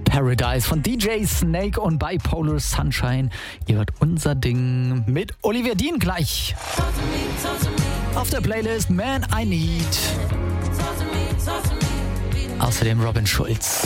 Paradise von DJ Snake und Bipolar Sunshine. Ihr hört unser Ding mit Olivia Dean gleich. Auf der Playlist Man I Need. Außerdem Robin Schulz.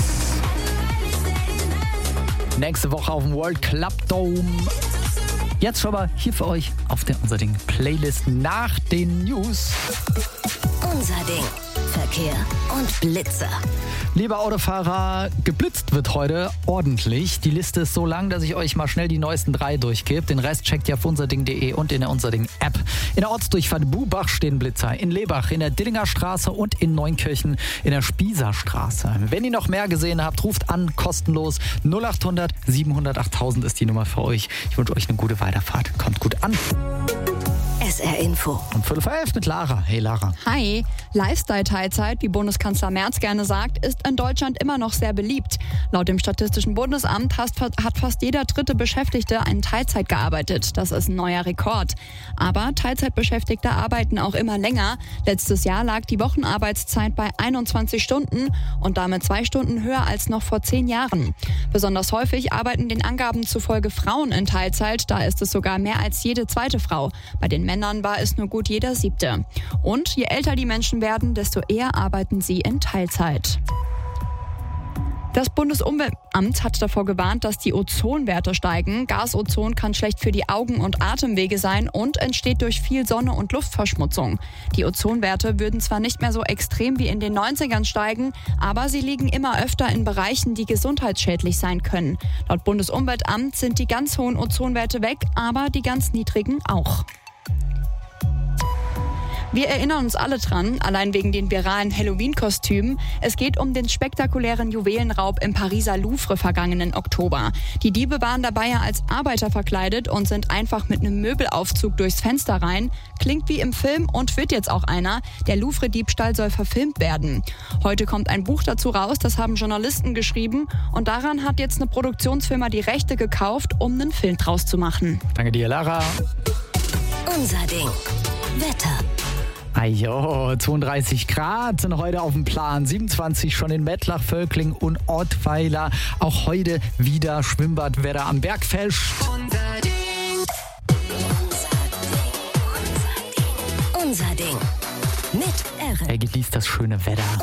Nächste Woche auf dem World Club Dome. Jetzt schon mal hier für euch auf der Unser Ding Playlist nach den News. Unser Ding. Verkehr und Blitzer. Lieber Autofahrer, geblitzt wird heute ordentlich. Die Liste ist so lang, dass ich euch mal schnell die neuesten 3 durchgebe. Den Rest checkt ihr auf unserding.de und in der Unserding-App. In der Ortsdurchfahrt Bubach stehen Blitzer, in Lebach, in der Dillinger Straße und in Neunkirchen in der Spießerstraße. Wenn ihr noch mehr gesehen habt, ruft an, kostenlos. 0800 700 8000 ist die Nummer für euch. Ich wünsche euch eine gute Weiterfahrt. Kommt gut an. SR Info. Um 11:05 mit Lara. Hey Lara. Hi. Lifestyle-Teilzeit, wie Bundeskanzler Merz gerne sagt, ist in Deutschland immer noch sehr beliebt. Laut dem Statistischen Bundesamt hat fast jeder dritte Beschäftigte in Teilzeit gearbeitet. Das ist ein neuer Rekord. Aber Teilzeitbeschäftigte arbeiten auch immer länger. Letztes Jahr lag die Wochenarbeitszeit bei 21 Stunden und damit 2 Stunden höher als noch vor 10 Jahren. Besonders häufig arbeiten den Angaben zufolge Frauen in Teilzeit. Da ist es sogar mehr als jede zweite Frau. Bei den Männern war es nur gut jeder 7. Und je älter die Menschen werden, desto eher arbeiten sie in Teilzeit. Das Bundesumweltamt hat davor gewarnt, dass die Ozonwerte steigen. Gasozon kann schlecht für die Augen- und Atemwege sein und entsteht durch viel Sonne und Luftverschmutzung. Die Ozonwerte würden zwar nicht mehr so extrem wie in den 90ern steigen, aber sie liegen immer öfter in Bereichen, die gesundheitsschädlich sein können. Laut Bundesumweltamt sind die ganz hohen Ozonwerte weg, aber die ganz niedrigen auch. Wir erinnern uns alle dran, allein wegen den viralen Halloween-Kostümen. Es geht um den spektakulären Juwelenraub im Pariser Louvre vergangenen Oktober. Die Diebe waren dabei ja als Arbeiter verkleidet und sind einfach mit einem Möbelaufzug durchs Fenster rein. Klingt wie im Film und wird jetzt auch einer. Der Louvre-Diebstahl soll verfilmt werden. Heute kommt ein Buch dazu raus, das haben Journalisten geschrieben. Und daran hat jetzt eine Produktionsfirma die Rechte gekauft, um einen Film draus zu machen. Danke dir, Lara. Unser Ding. Wetter. Ajo, 32 Grad sind heute auf dem Plan, 27 schon in Mettlach, Völkling und Ottweiler. Auch heute wieder Schwimmbadwetter am Bergfest. Unser Ding. Unser Ding. Mit R. Er genießt das schöne Wetter.